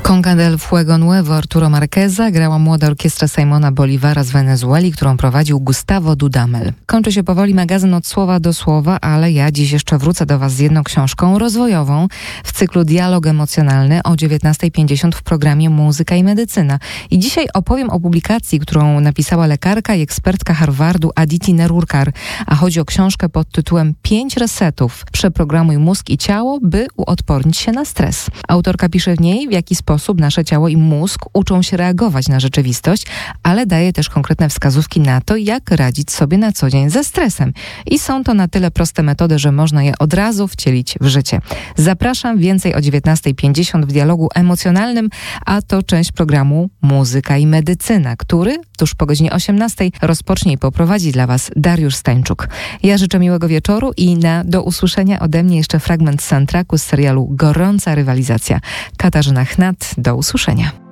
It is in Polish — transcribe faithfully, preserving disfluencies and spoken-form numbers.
Conga del Fuego Nuevo Arturo Marqueza grała młoda orkiestra Simona Bolívara z Wenezueli, którą prowadził Gustavo Dudamel. Kończy się powoli magazyn Od słowa do słowa, ale ja dziś jeszcze wrócę do Was z jedną książką rozwojową w cyklu Dialog emocjonalny o dziewiętnasta pięćdziesiąt w programie Muzyka i Medycyna. I dzisiaj opowiem o publikacji, którą napisała lekarka i ekspertka Harvardu Aditi Nerurkar, a chodzi o książkę pod tytułem Pięć resetów. Przeprogramuj mózg i ciało, by uodpornić się na stres. Autorka pisze w niej, w jaki sposób nasze ciało i mózg uczą się reagować na rzeczywistość, ale daje też konkretne wskazówki na to, jak radzić sobie na co dzień ze stresem. I są to na tyle proste metody, że można je od razu wcielić w życie. Zapraszam, więcej o dziewiętnasta pięćdziesiąt w dialogu emocjonalnym, a to część programu Muzyka i Medycyna, który tuż po godzinie osiemnastej rozpocznie i poprowadzi dla Was Dariusz Stańczuk. Ja życzę miłego wieczoru i na do usłyszenia ode mnie jeszcze fragment soundtracku z serialu Gorąca rywalizacja. Katarzyna Chnat, do usłyszenia.